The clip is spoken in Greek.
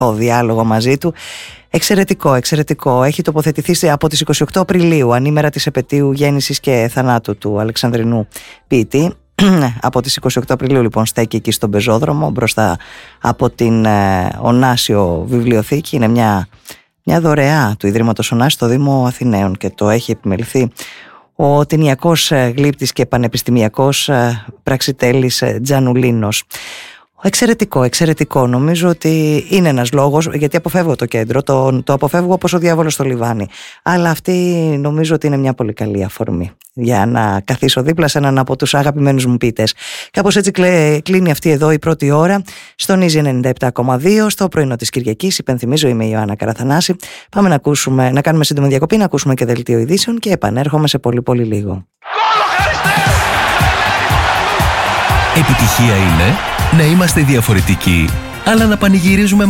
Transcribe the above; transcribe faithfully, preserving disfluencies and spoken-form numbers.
ο διάλογο μαζί του. Εξαιρετικό, εξαιρετικό. Έχει τοποθετηθεί από τις είκοσι οκτώ Απριλίου, ανήμερα της επετείου γέννησης και θανάτου του Αλεξανδρινού ποιητή. Από τις είκοσι οκτώ Απριλίου λοιπόν στέκει εκεί στον πεζόδρομο μπροστά από την ε, Ωνάσιο Βιβλιοθήκη. Είναι μια, μια δωρεά του Ιδρύματος Ωνάσιο στο Δήμο Αθηναίων και το έχει επιμεληθεί ο ταινιακός ε, γλύπτης και πανεπιστημιακός ε, πραξιτέλης ε, Τζανουλίνος. Εξαιρετικό, εξαιρετικό. Νομίζω ότι είναι ένας λόγος, γιατί αποφεύγω το κέντρο, το, το αποφεύγω όπως ο διάβολος στο λιβάνι. Αλλά αυτή νομίζω ότι είναι μια πολύ καλή αφορμή για να καθίσω δίπλα σε έναν από τους αγαπημένους μου ποιητές. Κάπως έτσι κλείνει αυτή εδώ η πρώτη ώρα στον Easy ενενήντα επτά κόμμα δύο, στο πρωινό της Κυριακής. Υπενθυμίζω, είμαι η Ιωάννα Καραθανάση. Πάμε να, ακούσουμε, να κάνουμε σύντομη διακοπή, να ακούσουμε και δελτίο ειδήσεων και επανέρχομαι σε πολύ πολύ λίγο. Επιτυχία είναι να είμαστε διαφορετικοί, αλλά να πανηγυρίζουμε